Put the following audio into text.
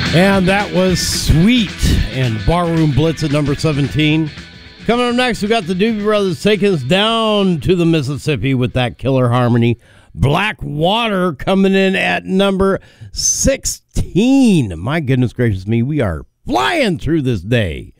And that was Sweet and Barroom Blitz at number 17. Coming up next, we got the Doobie Brothers taking us down to the Mississippi with that killer harmony. Black Water coming in at number 16. My goodness gracious me, we are flying through this day.